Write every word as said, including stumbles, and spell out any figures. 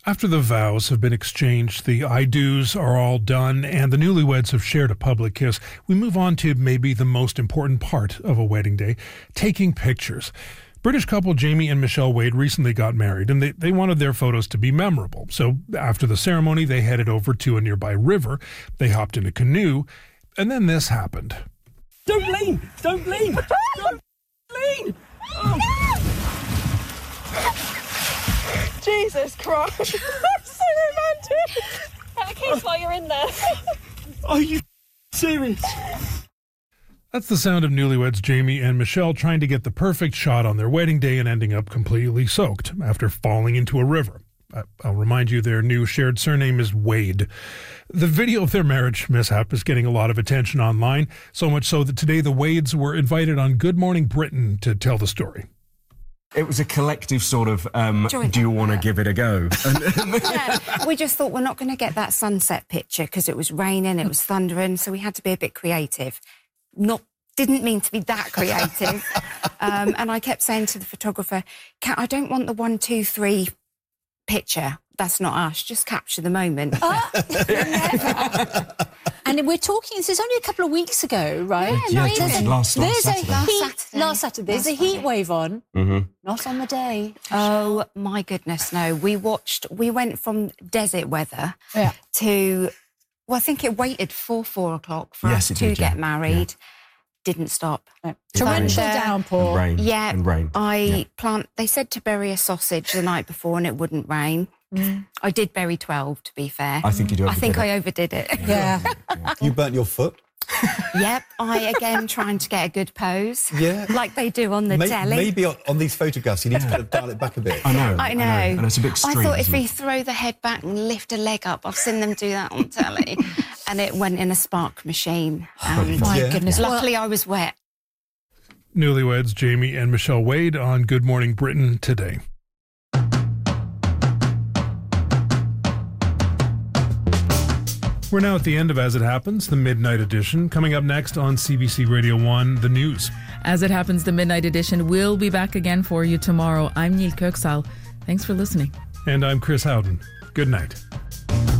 After the vows have been exchanged, the I-dos are all done, and the newlyweds have shared a public kiss, we move on to maybe the most important part of a wedding day, taking pictures. British couple Jamie and Michelle Wade recently got married, and they, they wanted their photos to be memorable. So after the ceremony, they headed over to a nearby river. They hopped in a canoe, and then this happened. Don't lean! Don't lean! Don't lean! Oh. Jesus Christ. So romantic. Have a kiss while you're in there. Are you serious? That's the sound of newlyweds Jamie and Michelle trying to get the perfect shot on their wedding day and ending up completely soaked after falling into a river. I'll remind you their new shared surname is Wade. The video of their marriage mishap is getting a lot of attention online, so much so that today the Wades were invited on Good Morning Britain to tell the story. It was a collective sort of, um, do you want to give it a go? Yeah, we just thought we're not going to get that sunset picture because it was raining, it was thundering, so we had to be a bit creative. Not didn't mean to be that creative. um, and I kept saying to the photographer, I don't want the one, two, three picture. That's not us. Just capture the moment. And we're talking, this is only a couple of weeks ago, right? Yeah, no, yeah, there's a, last, last there's Saturday. A heat, Last Saturday. last Saturday. There's Last a heat Friday. wave on. Mm-hmm. Not on the day. Oh, my goodness, no. We watched, we went from desert weather Yeah. to, well, I think it waited for four o'clock for Yes, us it to did, yeah. get married. Didn't stop. Torrential Thunder. downpour. And rain. Yeah, And rain. I Yeah. plant. They said to bury a sausage the night before and it wouldn't rain. Mm. I did bury twelve, to be fair. I think you do. I think it. I overdid it. Yeah. You burnt your foot? Yep, I again trying to get a good pose. Yeah. Like they do on the May- telly. Maybe on, on these photographs you need to kind of dial it back a bit. I know. I know. And it's a bit I extreme. thought if isn't we it? throw the head back and lift a leg up, I've seen them do that on telly. And it went in a spark machine. And My Yeah. goodness. luckily I was wet. Newlyweds Jamie and Michelle Wade on Good Morning Britain today. We're now at the end of As It Happens, the Midnight Edition. Coming up next on C B C Radio one, the news. As It Happens, the Midnight Edition will be back again for you tomorrow. I'm Neil Kirksall. Thanks for listening. And I'm Chris Howden. Good night.